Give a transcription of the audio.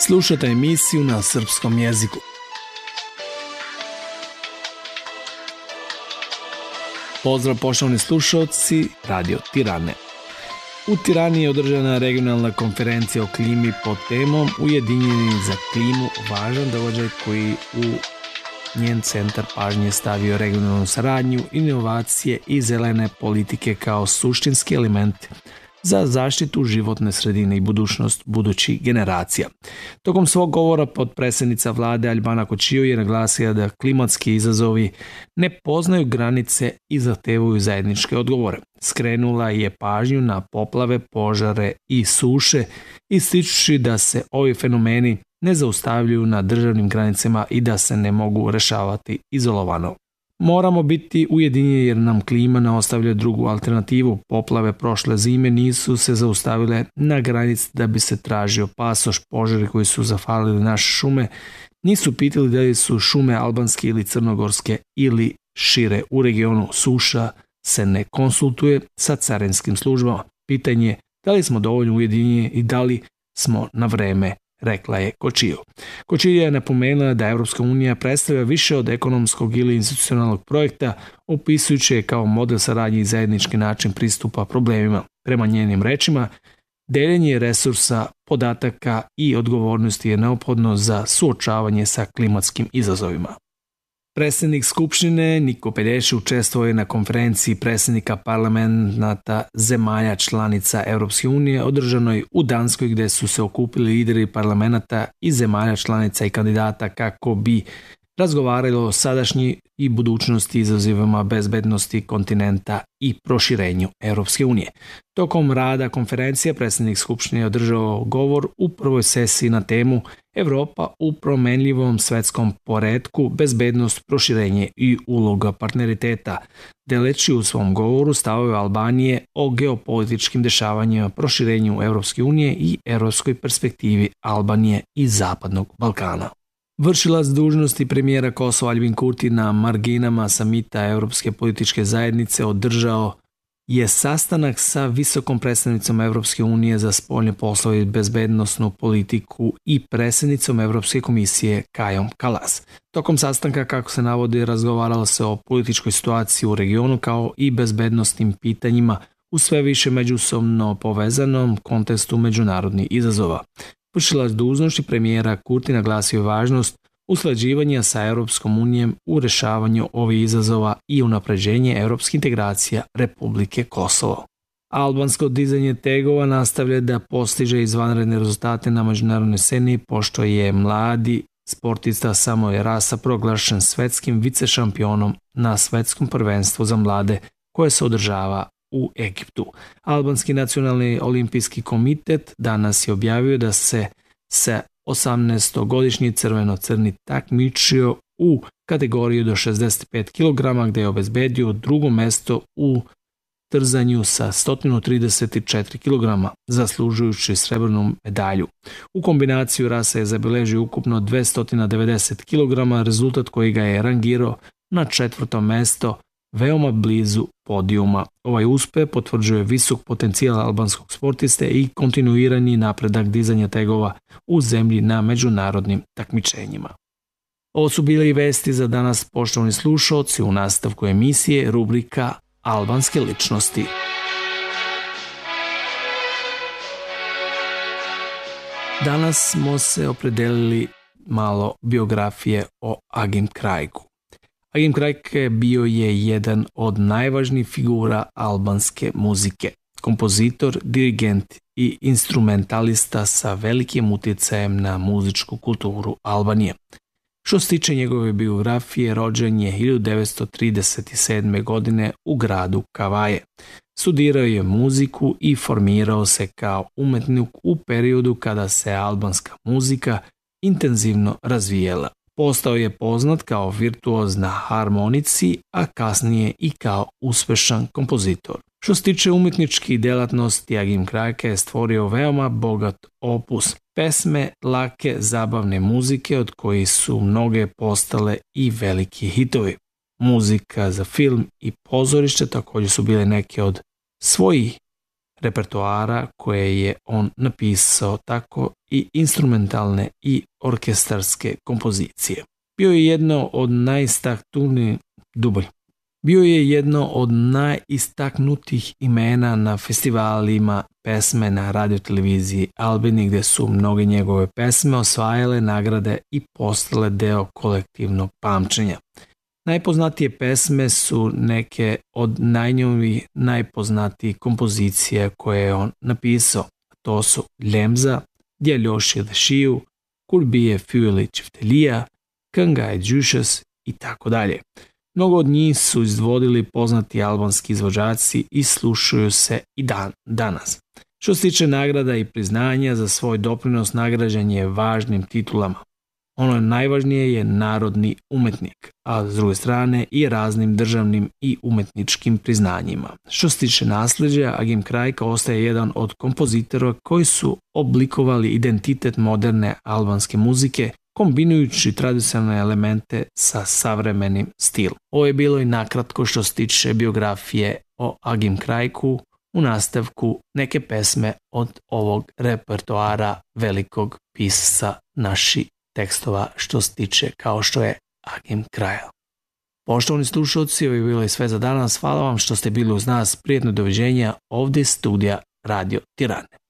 Slušate emisiju na srpskom jeziku. Pozdrav poštovani slušalci Radio Tirane. U Tirani je održana regionalna konferencija o klimi pod temom Ujedinjeni za klimu, važan događaj koji u njen centar pažnje stavio regionalnu saradnju, inovacije i zelene politike kao suštinski elementi za zaštitu životne sredine i budućnost budućih generacija. Tokom svog govora potpredsjednica vlade Albana Kurtija je naglasila da klimatski izazovi ne poznaju granice i zahtevaju zajedničke odgovore. Skrenula je pažnju na poplave, požare i suše, ističući da se ovi fenomeni ne zaustavljaju na državnim granicama i da se ne mogu rešavati izolovano. Moramo biti ujedinjeni jer nam klima ne ostavlja drugu alternativu. Poplave prošle zime nisu se zaustavile na granici da bi se tražio pasoš. Požari koji su zafalili naše šume nisu pitali da li su šume albanske ili crnogorske ili šire. U regionu suša se ne konsultuje sa carinskim službama. Pitanje je da li smo dovoljno ujedinjeni i da li smo na vreme, rekla je Kurtija. Kurtija je napomenula da Evropska unija predstavlja više od ekonomskog ili institucionalnog projekta, opisujući je kao model saradnje i zajednički način pristupa problemima. Prema njenim rečima, deljenje resursa, podataka i odgovornosti je neophodno za suočavanje sa klimatskim izazovima. Predsjednik Skupštine Niko Pedeši učestvovao je na konferenciji predsjednika parlamenta zemalja članica Europske unije održanoj u Danskoj gdje su se okupili lideri parlamenta i zemalja članica i kandidata kako bi razgovarali o sadašnji i budućnosti izazovima bezbednosti kontinenta i proširenju Europske unije. Tokom rada konferencije predsjednik Skupštine je održao govor u prvoj sesiji na temu Evropa u promenljivom svetskom poretku, bezbednost, proširenje i uloga partneriteta, deleći u svom govoru stavove Albanije o geopolitičkim dešavanjima, proširenju Europske unije i europskoj perspektivi Albanije i Zapadnog Balkana. Vršilac dužnosti premijera Kosova Albin Kurti na marginama samita Europske političke zajednice održao je sastanak sa visokom predstavnicom Europske unije za spoljne poslove i bezbednosnu politiku i predsjednicom Europske komisije Kajom Kallas. Tokom sastanka, kako se navodi, razgovaralo se o političkoj situaciji u regionu kao i bezbednosnim pitanjima u sve više međusobno povezanom kontekstu međunarodnih izazova. Vršilac dužnosti premijera Kurti naglasio važnost usklađivanja sa Europskom unijom u rešavanju ovih izazova i unapređenje europskih integracija Republike Kosovo. Albansko dizanje tegova nastavlja da postiže izvanredne rezultate na međunarodnoj sceni pošto je mladi sportista Samoje Rasa proglašen svetskim vicešampionom na svetskom prvenstvu za mlade koje se održava u Egiptu. Albanski nacionalni olimpijski komitet danas je objavio da se 18-godišnji crveno-crni takmičio u kategoriji do 65 kg gdje je obezbedio drugo mesto u trzanju sa 134 kg, zaslužujući srebrnu medalju. U kombinaciju Rasa je zabeležio ukupno 290 kg, rezultat koji ga je rangirao na 4. mesto, veoma blizu podijuma. Ovaj uspeh potvrđuje visok potencijal albanskog sportiste i kontinuirani napredak dizanja tegova u zemlji na međunarodnim takmičenjima. Ovo su bile i vesti za danas, poštovani slušalci. U nastavku emisije rubrika Albanske ličnosti. Danas smo se opredelili malo biografije o Agim Krajku. Agim Krajke bio je jedan od najvažnijih figura albanske muzike, kompozitor, dirigent i instrumentalista sa velikim utjecajem na muzičku kulturu Albanije. Što se tiče njegove biografije, rođen je 1937. godine u gradu Kavaje. Studirao je muziku i formirao se kao umetnik u periodu kada se albanska muzika intenzivno razvijela. Postao je poznat kao virtuoz na harmonici, a kasnije i kao uspešan kompozitor. Što se tiče umjetničkih delatnosti, Agim Krajka je stvorio veoma bogat opus. Pesme lake, zabavne muzike od kojih su mnoge postale i veliki hitovi. Muzika za film i pozorište također su bile neke od svojih repertoara koje je on napisao, tako i instrumentalne i orkestarske kompozicije. Bio je jedno od najistaknutih imena na festivalima pesme na radioteleviziji Albini, gde su mnoge njegove pesme osvajale nagrade i postale deo kolektivnog pamćenja. Najpoznatije pesme su neke od najpoznatijih kompozicija koje je on napisao. To su Lemza, Djeljoši Lešiju, Kulbije Fülić Vtelija, Kangaj Džušas i tako dalje. Mnogo od njih su izvodili poznati albanski izvođači i slušaju se i danas. Što se tiče nagrada i priznanja za svoj doprinos, nagrađen je važnim titulama. Ono najvažnije je narodni umetnik, a s druge strane i raznim državnim i umetničkim priznanjima. Što se tiče nasljeđa, Agim Krajka ostaje jedan od kompozitora koji su oblikovali identitet moderne albanske muzike, kombinujući tradicionalne elemente sa savremenim stilom. Ovo je bilo i nakratko što se tiče biografije o Agim Krajku. U nastavku neke pesme od ovog repertoara velikog pisca naših tekstova što se tiče kao što je Agim Kraja. Poštovani slušalci, ovo je bilo i sve za danas. Hvala vam što ste bili uz nas. Prijetno doviđenja ovdje iz studija Radio Tirane.